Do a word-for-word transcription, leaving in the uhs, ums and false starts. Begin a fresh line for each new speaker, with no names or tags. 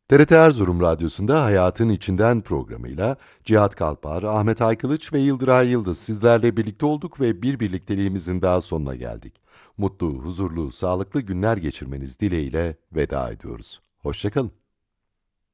T R T Erzurum Radyosu'nda Hayatın İçinden programıyla Cihat Kalpar, Ahmet Aykılıç ve Yıldıray Yıldız sizlerle birlikte olduk ve bir birlikteliğimizin daha sonuna geldik. Mutlu, huzurlu, sağlıklı günler geçirmeniz dileğiyle veda ediyoruz. Hoşça kalın.